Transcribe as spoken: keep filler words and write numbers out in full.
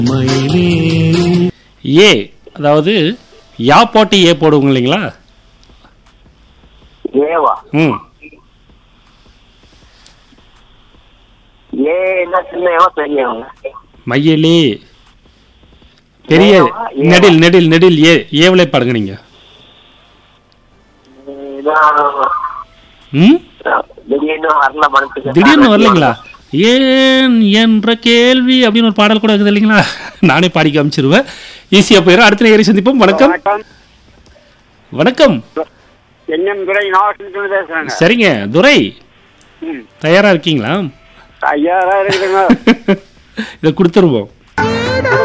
ஏ அதாவது யா போட்டு ஏ போடுவோங்க இல்லைங்களா? ஏவா? ம் ஏ என்ன சின்னவா பெரியவங்க? மையலே பெரிய ஏவா? ஏவா? நெடில் நெடில் நெடில் ஏ ஏவலே பாடுங்க நீங்க. ம் திடீர்னு வரல மனசுக்கு. திடீர்னு வரலைங்களா? ஏன் என்ற கேள்வி அப்படின்னு ஒரு பாடல் கூட இருக்குது இல்லைங்களா? நானே பாடி காமிச்சிருவேன். ஈஸியா போயிடும். அடுத்த நேரம் சந்திப்போம். வணக்கம். வணக்கம். என்எம் துரை நாகப்பட்டினத்துல பேசுறேங்க. சரிங்க துரை, ம். தயாரா இருக்கீங்களா? ஐயா இருக்குதுங்க. இதை கொடுத்துருவோம்.